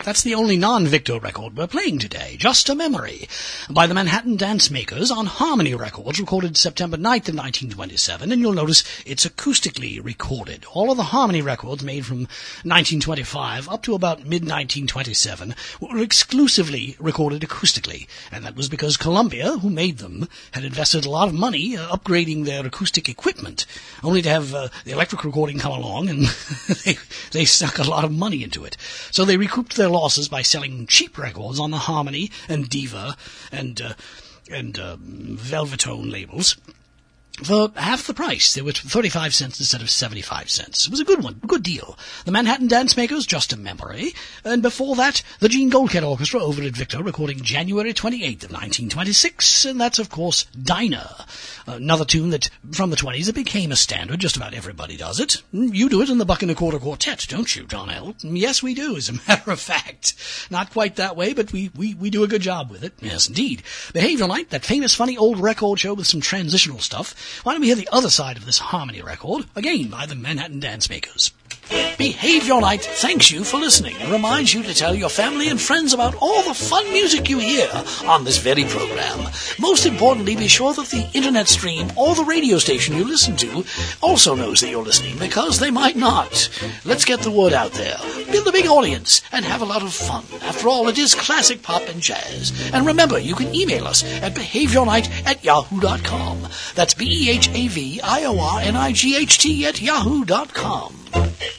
That's the only non-Victor record we're playing today, Just a Memory, by the Manhattan Dance Makers on Harmony Records, recorded September 9th of 1927, and you'll notice it's acoustically recorded. All of the Harmony records made from 1925 up to about mid-1927 were exclusively recorded acoustically, and that was because Columbia, who made them, had invested a lot of money upgrading their acoustic equipment, only to have the electric recording come along, and they sunk a lot of money into it. So they recouped their losses by selling cheap records on the Harmony and Diva and Velvetone labels for half the price. They were 35 cents instead of 75 cents. It was a good one, a good deal. The Manhattan Dance Makers, Just a Memory, and before that, the Gene Goldkette Orchestra over at Victor, recording January 28th of 1926, and that's, of course, Dinah, another tune that, from the 20s, it became a standard. Just about everybody does it. You do it in the Buck and a Quarter Quartet, don't you, John L.? Yes, we do, as a matter of fact. Not quite that way, but we do a good job with it. Yes, indeed. Behavior Night, that famous, funny old record show with some transitional stuff. Why don't we hear the other side of this Harmony record, again by the Manhattan Dance Makers. Behavior Night thanks you for listening and reminds you to tell your family and friends about all the fun music you hear on this very program. Most importantly, be sure that the internet stream or the radio station you listen to also knows that you're listening, because they might not. Let's get the word out there, build a big audience, and have a lot of fun. After all, it is classic pop and jazz. And remember, you can email us at behaviornight@yahoo.com. That's BEHAVIORNIGHT@yahoo.com.